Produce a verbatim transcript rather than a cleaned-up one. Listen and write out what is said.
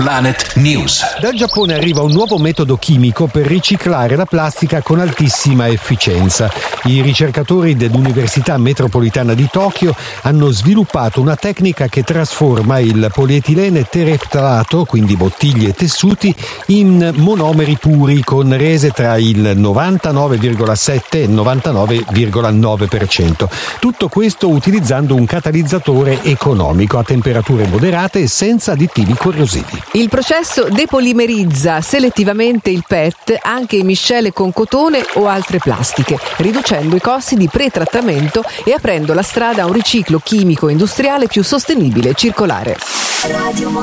Planet News. Dal Giappone arriva un nuovo metodo chimico per riciclare la plastica con altissima efficienza. I ricercatori dell'Università Metropolitana di Tokyo hanno sviluppato una tecnica che trasforma il polietilene tereftalato, quindi bottiglie e tessuti, in monomeri puri con rese tra il novantanove virgola sette e il novantanove virgola nove per cento. Tutto questo utilizzando un catalizzatore economico a temperature moderate e senza additivi corrosivi. Il processo depolimerizza selettivamente il P E T anche in miscele con cotone o altre plastiche, riducendo i costi di pretrattamento e aprendo la strada a un riciclo chimico industriale più sostenibile e circolare.